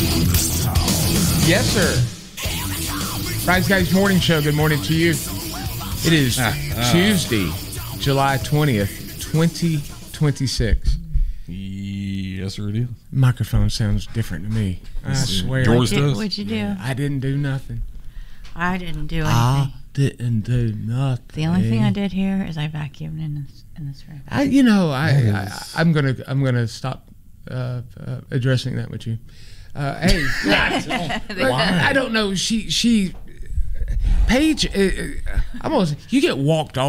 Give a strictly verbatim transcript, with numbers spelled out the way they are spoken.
Yes, sir. Rise Guys Morning Show. Good morning to you. It is uh, uh, Tuesday, July twentieth, twenty twenty-six. Yes, sir, it is. Microphone sounds different to me. I swear. Yours What'd you, does. what'd you do? I didn't do nothing. I didn't do anything. I didn't do nothing. The only thing I did here is I vacuumed in this in this room. I, you know, I, I I'm gonna I'm gonna stop uh, uh, addressing that with you. Uh, hey, I, I don't know. She she Paige. Uh, I'm almost. You get walked off.